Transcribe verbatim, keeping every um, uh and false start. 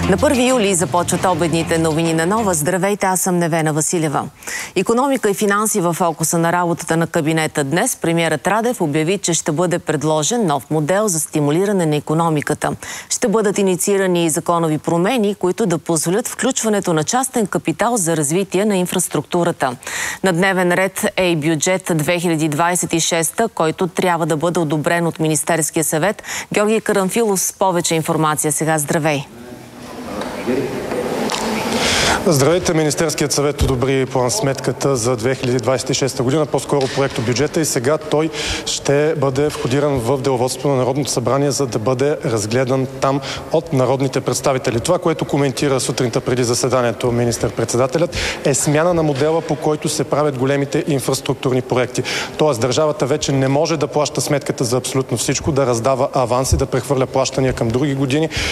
На първи юли започват обедните новини на Нова. Здравейте, аз съм Невена Василева. Икономика и финанси във фокуса на работата на кабинета днес. Премиерът Радев обяви, че ще бъде предложен нов модел за стимулиране на икономиката. Ще бъдат инициирани и законови промени, които да позволят включването на частен капитал за развитие на инфраструктурата. На дневен ред е и бюджет две хиляди двадесет и шеста, който трябва да бъде одобрен от Министерския съвет. Георги Карамфилов с повече информация. Сега здравей! Здравейте! Министерският съвет одобри план-сметката за две хиляди двадесет и шеста година, по-скоро проекто бюджета, и сега той ще бъде входиран в деловодството на Народното събрание, за да бъде разгледан там от народните представители. Това, което коментира сутринта преди заседанието министър-председателят, е смяна на модела, по който се правят големите инфраструктурни проекти. Тоест, държавата вече не може да плаща сметката за абсолютно всичко, да раздава аванси, да прехвърля плащания към други години.